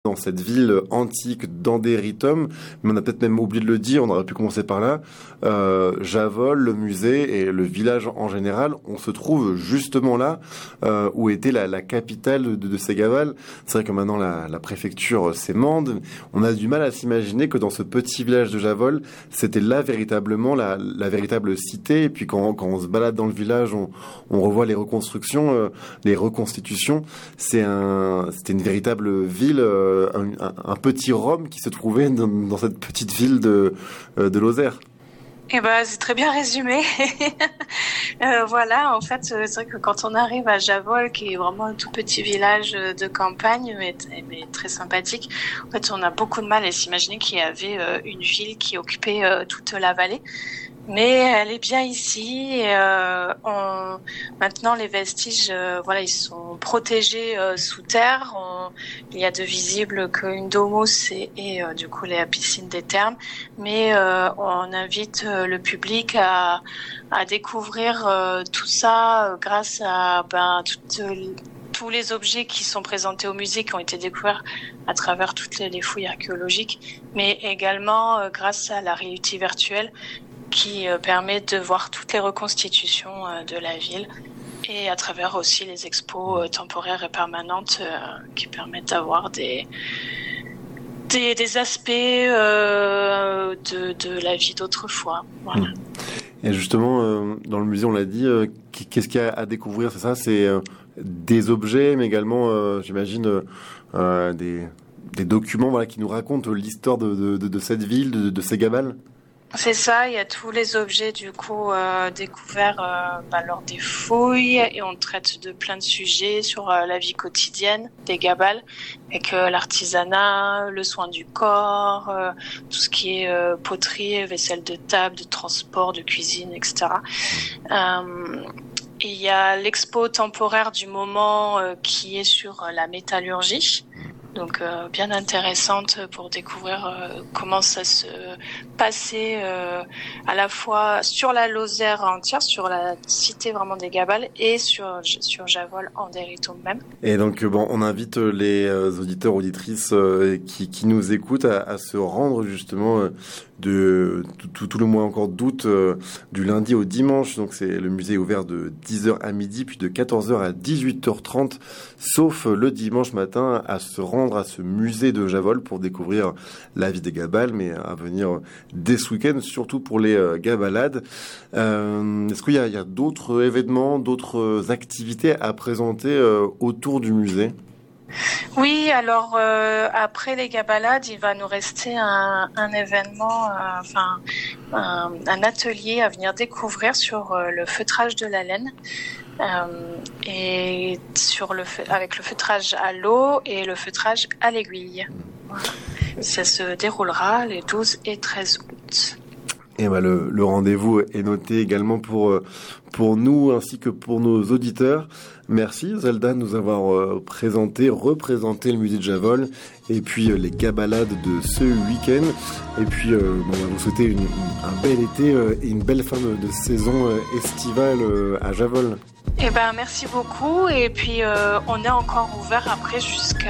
dans cette ville antique d'Anderitum, mais on a peut-être même oublié de le dire, on aurait pu commencer par là. Javol, le musée et le village en général, on se trouve justement là où était la capitale de Segabal. C'est vrai que maintenant la préfecture c'est Mende. On a du mal à s'imaginer que dans ce petit village de Javol, c'était là véritablement la véritable cité. Et puis quand on se balade dans le village, on revoit les reconstructions, les reconstitutions. C'était une véritable ville. Un petit Rome qui se trouvait dans cette petite ville de Lozère. Eh ben, c'est très bien résumé. Voilà, en fait, c'est vrai que quand on arrive à Javol, qui est vraiment un tout petit village de campagne, mais très sympathique, en fait, on a beaucoup de mal à s'imaginer qu'il y avait une ville qui occupait toute la vallée. Mais elle est bien ici. Maintenant, les vestiges, ils sont protégés sous terre. Il y a de visible qu'une domos et du coup la piscine des thermes. Mais on invite le public à découvrir tout ça grâce à tous les objets qui sont présentés au musée, qui ont été découverts à travers toutes les fouilles archéologiques, mais également grâce à la réalité virtuelle qui permet de voir toutes les reconstitutions de la ville et à travers aussi les expos temporaires et permanentes qui permettent d'avoir des aspects de la vie d'autrefois. Voilà. Et justement, dans le musée, on l'a dit, qu'est-ce qu'il y a à découvrir? C'est ça, c'est des objets, mais également, j'imagine, des documents qui nous racontent l'histoire de cette ville, de Segabal. C'est ça, il y a tous les objets du coup découverts lors des fouilles et on traite de plein de sujets sur la vie quotidienne des Gabal, avec l'artisanat, le soin du corps, tout ce qui est poterie, vaisselle de table, de transport, de cuisine, etc. Il y a l'expo temporaire du moment qui est sur la métallurgie. Donc bien intéressante pour découvrir comment ça se passait à la fois sur la Lozère entière, sur la cité vraiment des Gabal et sur Javol Anderitum même. Et donc on invite les auditeurs auditrices qui nous écoutent à se rendre justement de tout le mois encore d'août, du lundi au dimanche. Donc le musée est ouvert de 10h à midi, puis de 14h à 18h30, sauf le dimanche matin, à se rendre à ce musée de Javol pour découvrir la vie des Gabal, mais à venir dès ce week-end, surtout pour les Gabalades. Est-ce qu'il y a d'autres événements, d'autres activités à présenter autour du musée ? Oui, alors après les Gabalades, il va nous rester un événement, un atelier à venir découvrir sur le feutrage de la laine. Et avec le feutrage à l'eau et le feutrage à l'aiguille. Voilà. Ça se déroulera les 12 et 13 août. Et le rendez-vous est noté également pour nous ainsi que pour nos auditeurs. Merci Zelda de nous avoir représenté le musée de Javol et puis les Gabalades de ce week-end. Et puis on va vous souhaiter un bel été et une belle fin de saison estivale à Javol. Merci beaucoup. Et puis on est encore ouvert après jusqu'à